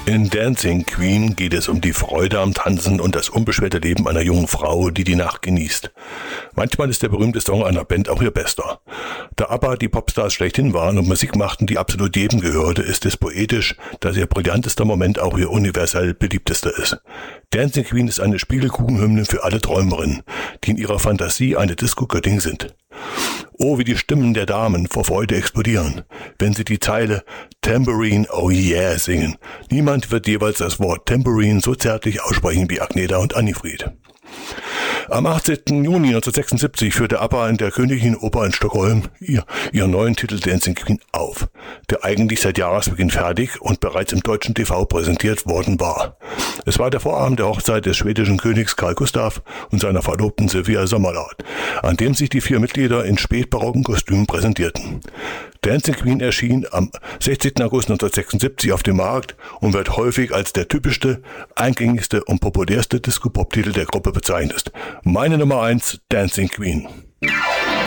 In Dancing Queen geht es um die Freude am Tanzen und das unbeschwerte Leben einer jungen Frau, die die Nacht genießt. Manchmal ist der berühmte Song einer Band auch ihr bester. Da ABBA die Popstars schlechthin waren und Musik machten, die absolut jedem gehörte, ist es poetisch, dass ihr brillantester Moment auch ihr universell beliebtester ist. Dancing Queen ist eine Spiegelkuchenhymne für alle Träumerinnen, die in ihrer Fantasie eine Disco-Göttin sind. Oh, wie die Stimmen der Damen vor Freude explodieren, wenn sie die Zeile Tambourine, oh yeah singen. Niemand wird jeweils das Wort Tambourine so zärtlich aussprechen wie Agneta und Annifried. Am 18. Juni 1976 führte ABBA in der Königlichen Oper in Stockholm ihren neuen Titel Dancing Queen auf, der eigentlich seit Jahresbeginn fertig und bereits im deutschen TV präsentiert worden war. Es war der Vorabend der Hochzeit des schwedischen Königs Carl Gustaf und seiner Verlobten Sylvia Sommerlath, an dem sich die 4 Mitglieder in spätbarocken Kostümen präsentierten. Dancing Queen erschien am 16. August 1976 auf dem Markt und wird häufig als der typischste, eingängigste und populärste Disco-Pop-Titel der Gruppe bezeichnet. Meine Nummer 1, Dancing Queen.